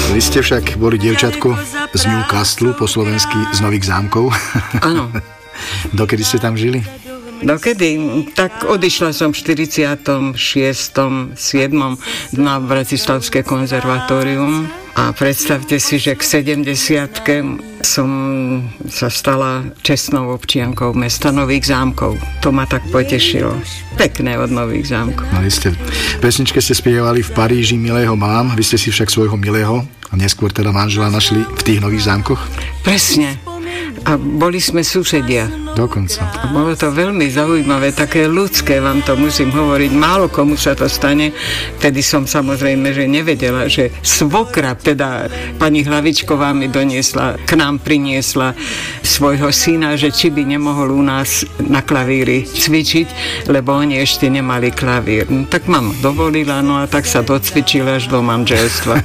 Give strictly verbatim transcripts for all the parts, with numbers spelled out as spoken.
Vy ste však boli dievčatko z Newcastlu, po slovensky z Nových Zámkov. Áno. Dokedy ste tam žili? Dokedy? Tak odišla som v štyridsiatom šiestom siedmom na Bratislavské konzervatórium a predstavte si, že k sedemdesiatke som sa stala čestnou občiankou mesta Nových Zámkov. To ma tak potešilo. Pekné od Nových Zámkov. No, vy ste, pesničke ste spievali v Paríži Milého mám, vy ste si však svojho milého a neskôr teda manžela našli v tých Nových Zámkoch? Presne. A boli sme susedia. Dokonca. A bolo to veľmi zaujímavé, také ľudské, vám to musím hovoriť. Málo komu sa to stane. Vtedy som samozrejme, že nevedela, že svokra, teda pani Hlavičková mi doniesla, k nám priniesla svojho syna, že či by nemohol u nás na klavíri cvičiť, lebo oni ešte nemali klavír. No, tak mama dovolila, no a tak sa docvičila až do manželstva.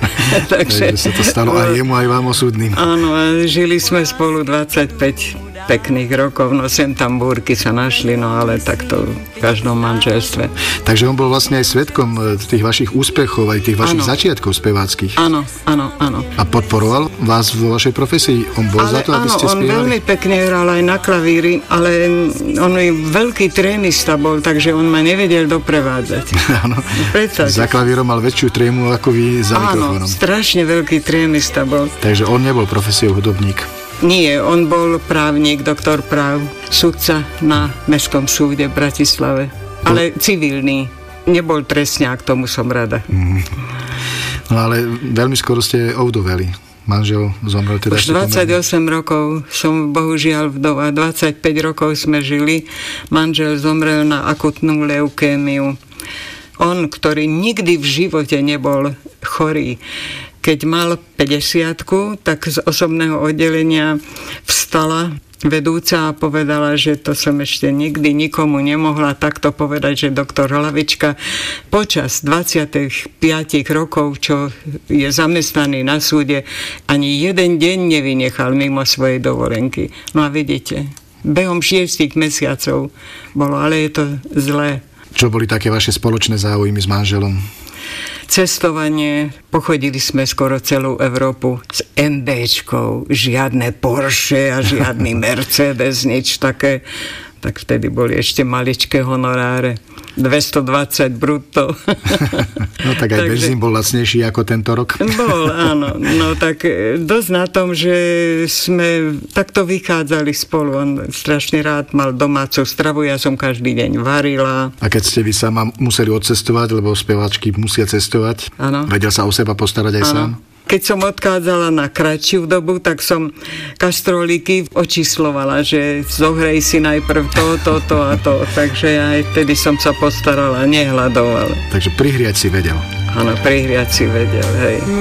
Takže sa to stalo aj jemu, aj vám osudným. Áno, a žili sme spolu dvadsaťpäť pekných rokov, no sem tam búrky sa našli, no ale takto v každom manželstve. Takže on bol vlastne aj svedkom tých vašich úspechov, aj tých vašich ano. začiatkov speváckých. Áno, áno, áno. A podporoval vás vo vašej profesii? On bol ale za to, aby áno, ste spievali? On veľmi pekne hral aj na klavíri, ale on je veľký trémista bol, takže on ma nevedel doprevádzať. Áno. Za klavírom mal väčšiu trému ako vy za mikrofónom. Áno, strašne veľký trémista bol. Takže on nebol profesiou hudobník. Nie, on bol právnik, doktor práv, sudca na Mestskom súde v Bratislave. Ale civilný. Nebol trestňák, tomu som rada. Mm. No ale veľmi skoro ste ovdoveli. Manžel zomrel teda... Už dvadsaťosem rokov som bohužiaľ vdova. dvadsaťpäť rokov sme žili. Manžel zomrel na akutnú leukémiu. On, ktorý nikdy v živote nebol chorý, keď mal päťdesiatku, tak z osobného oddelenia vstala vedúca a povedala, že to som ešte nikdy nikomu nemohla takto povedať, že doktor Hlavička počas dvadsaťpäť rokov, čo je zamestnaný na súde, ani jeden deň nevynechal mimo svojej dovolenky. No a vidíte, behom šiestich mesiacov bolo, ale je to zlé. Čo boli také vaše spoločné záujmy s manželom? Cestovanie, pochodili sme skoro celú Európu s MBčkou, žiadne Porsche a žiadny Mercedes, nič také. Tak vtedy boli ešte maličké honoráre. dvestodvadsať brutto. No tak aj benzín bol lacnejší ako tento rok. Bol, áno. No tak dosť na tom, že sme takto vychádzali spolu. On strašne rád mal domácu stravu, ja som každý deň varila. A keď ste vy sama museli odcestovať, lebo speváčky musia cestovať, áno. Vedel sa o seba postarať aj áno. sám? Keď som odchádzala na kratšiu dobu, tak som kastrolíky očíslovala, že zohrej si najprv to, to, to a to. Takže aj vtedy som sa postarala, nehľadovala. Takže prihriať si vedel. Áno, prihriať si vedel, hej.